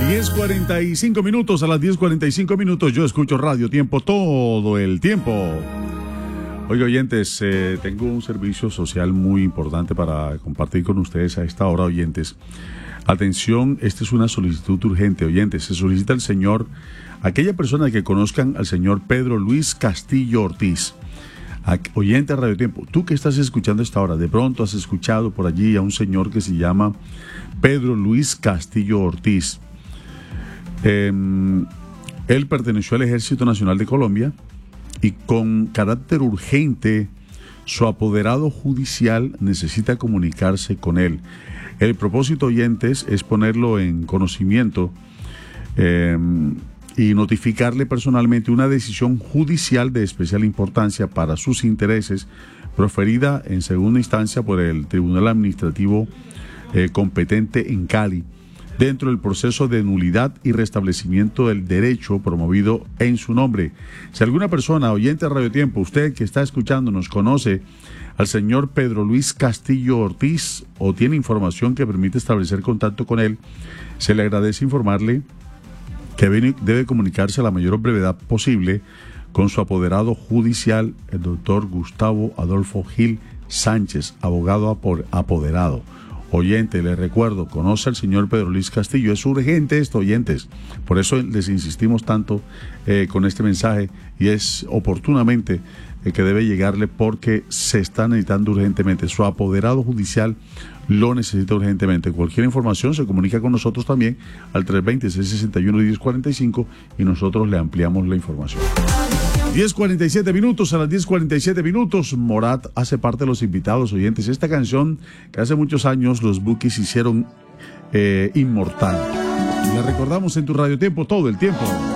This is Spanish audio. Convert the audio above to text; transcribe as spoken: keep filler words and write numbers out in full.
diez cuarenta y cinco minutos, a las diez cuarenta y cinco minutos yo escucho Radio Tiempo todo el tiempo. Oiga, oyentes, eh, tengo un servicio social muy importante para compartir con ustedes a esta hora, oyentes. Atención, esta es una solicitud urgente, oyentes. Se solicita al señor, aquella persona que conozcan al señor Pedro Luis Castillo Ortiz. Oyente de Radio Tiempo, tú que estás escuchando a esta hora, de pronto has escuchado por allí a un señor que se llama Pedro Luis Castillo Ortiz. Eh, él perteneció al Ejército Nacional de Colombia y con carácter urgente su apoderado judicial necesita comunicarse con él. El propósito, oyentes, es ponerlo en conocimiento eh, y notificarle personalmente una decisión judicial de especial importancia para sus intereses, proferida en segunda instancia por el Tribunal Administrativo eh, competente en Cali, dentro del proceso de nulidad y restablecimiento del derecho promovido en su nombre. Si alguna persona, oyente de Radio Tiempo, usted que está escuchándonos, conoce al señor Pedro Luis Castillo Ortiz o tiene información que permite establecer contacto con él, se le agradece informarle que debe comunicarse a la mayor brevedad posible con su apoderado judicial, el doctor Gustavo Adolfo Gil Sánchez, abogado apoderado. Oyente, les recuerdo, conoce al señor Pedro Luis Castillo. Es urgente esto, oyentes. Por eso les insistimos tanto eh, con este mensaje y es oportunamente eh, que debe llegarle porque se está necesitando urgentemente. Su apoderado judicial lo necesita urgentemente. Cualquier información se comunica con nosotros también al tres dos cero, seis seis uno, uno cero cuatro cinco y nosotros le ampliamos la información. diez cuarenta y siete minutos, a las diez cuarenta y siete minutos, Morat hace parte de los invitados, oyentes. Esta canción que hace muchos años los Bukis hicieron eh, inmortal. La recordamos en tu Radio Tiempo todo el tiempo.